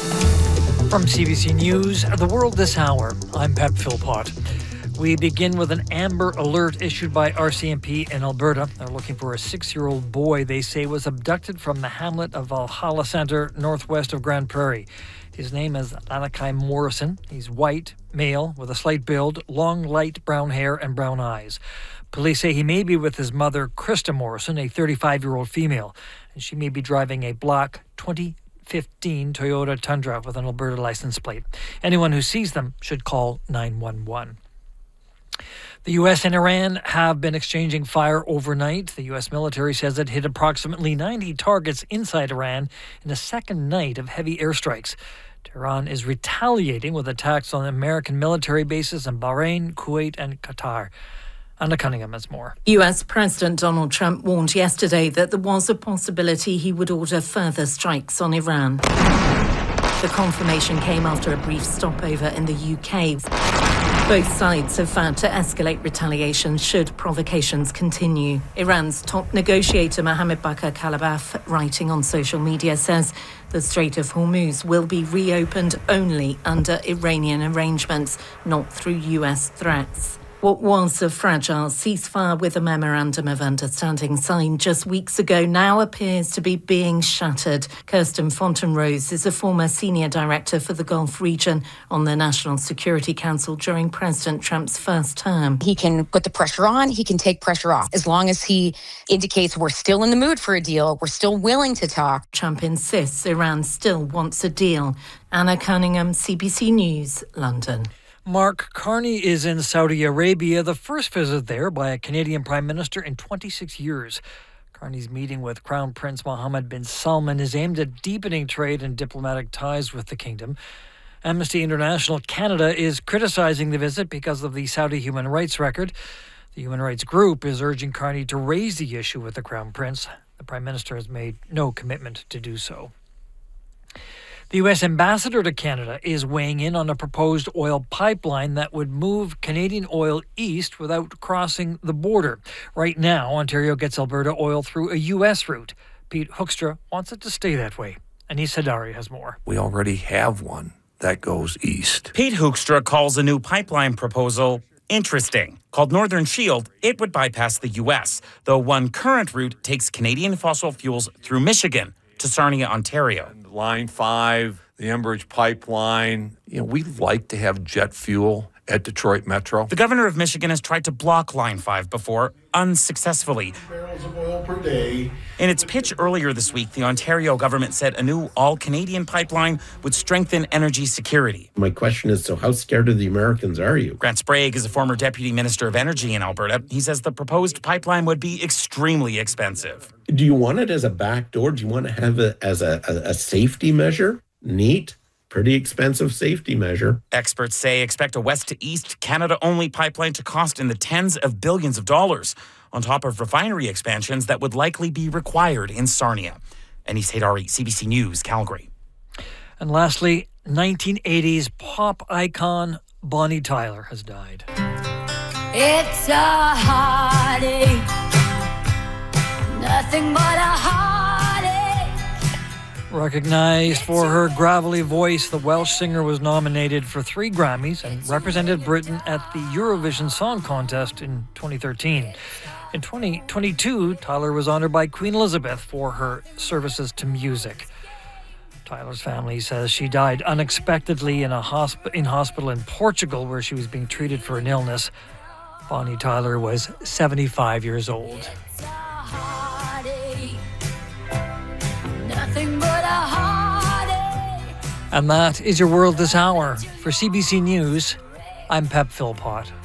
From CBC News, The World This Hour, I'm Pep Philpott. We begin with an amber alert issued by RCMP in Alberta. They're looking for a 6-year-old boy they say was abducted from the hamlet of Valhalla Centre, northwest of Grand Prairie. His name is Anakai Morrison. He's white, male, with a slight build, long light brown hair and brown eyes. Police say he may be with his mother, Krista Morrison, a 35-year-old female, and she may be driving a black 2015 Toyota Tundra with an Alberta license plate. Anyone who sees them should call 911. The U.S. and Iran have been exchanging fire overnight. The U.S. military says it hit approximately 90 targets inside Iran in a second night of heavy airstrikes. Tehran is retaliating with attacks on American military bases in Bahrain, Kuwait and Qatar. Anna Cunningham has more. US President Donald Trump warned yesterday that there was a possibility he would order further strikes on Iran. The confirmation came after a brief stopover in the UK. Both sides have vowed to escalate retaliation should provocations continue. Iran's top negotiator Mohammed Bakr Kalibaf, writing on social media, says the Strait of Hormuz will be reopened only under Iranian arrangements, not through US threats. What was a fragile ceasefire with a memorandum of understanding signed just weeks ago now appears to be being shattered. Kirsten Fontenrose is a former senior director for the Gulf region on the National Security Council during President Trump's first term. He can put the pressure on, he can take pressure off. As long as he indicates we're still in the mood for a deal, we're still willing to talk. Trump insists Iran still wants a deal. Anna Cunningham, CBC News, London. Mark Carney is in Saudi Arabia, the first visit there by a Canadian Prime Minister in 26 years. Carney's meeting with Crown Prince Mohammed bin Salman is aimed at deepening trade and diplomatic ties with the kingdom. Amnesty International Canada is criticizing the visit because of the Saudi human rights record. The human rights group is urging Carney to raise the issue with the Crown Prince. The Prime Minister has made no commitment to do so. The U.S. ambassador to Canada is weighing in on a proposed oil pipeline that would move Canadian oil east without crossing the border. Right now, Ontario gets Alberta oil through a U.S. route. Pete Hoekstra wants it to stay that way. Anis Hadari has more. We already have one that goes east. Pete Hoekstra calls a new pipeline proposal interesting. Called Northern Shield, it would bypass the U.S., though one current route takes Canadian fossil fuels through Michigan to Sarnia, Ontario. Line 5, the Enbridge pipeline. We'd like to have jet fuel at Detroit Metro. The governor of Michigan has tried to block Line 5 before, unsuccessfully. Barrels of oil per day. In its pitch earlier this week, the Ontario government said a new all-Canadian pipeline would strengthen energy security. My question is, so how scared of the Americans are you? Grant Sprague is a former deputy minister of energy in Alberta. He says the proposed pipeline would be extremely expensive. Do you want it as a backdoor? Do you want to have it as a safety measure? Neat. Pretty expensive safety measure. Experts say expect a west-to-east, Canada-only pipeline to cost in the tens of billions of dollars, on top of refinery expansions that would likely be required in Sarnia. Anis Hadari, CBC News, Calgary. And lastly, 1980s pop icon Bonnie Tyler has died. It's a heartache, nothing but a heartache. Recognized for her gravelly voice, the Welsh singer was nominated for 3 Grammys and represented Britain at the Eurovision Song Contest in 2013. In 2022, Tyler was honored by Queen Elizabeth for her services to music. Tyler's family says she died unexpectedly in hospital in Portugal, where she was being treated for an illness. Bonnie Tyler was 75 years old. And that is your world this hour. For CBC News, I'm Pep Philpott.